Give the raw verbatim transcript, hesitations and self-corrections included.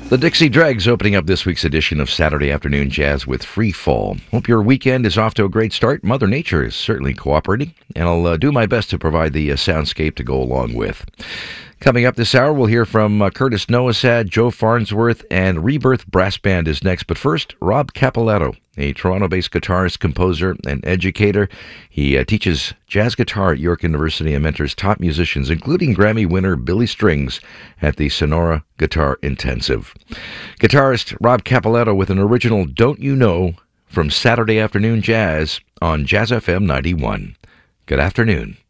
The Dixie Dregs opening up this week's edition of Saturday Afternoon Jazz with Free Fall. Hope your weekend is off to a great start. Mother Nature is certainly cooperating, and I'll uh, do my best to provide the uh, soundscape to go along with. Coming up this hour, we'll hear from uh, Curtis Noasad, Joe Farnsworth, and Rebirth Brass Band is next. But first, Rob Capoletto, a Toronto-based guitarist, composer, and educator. He uh, teaches jazz guitar at York University and mentors top musicians, including Grammy winner Billy Strings, at the Sonora Guitar Intensive. Guitarist Rob Capoletto with an original Don't You Know from Saturday Afternoon Jazz on Jazz F M ninety-one. Good afternoon.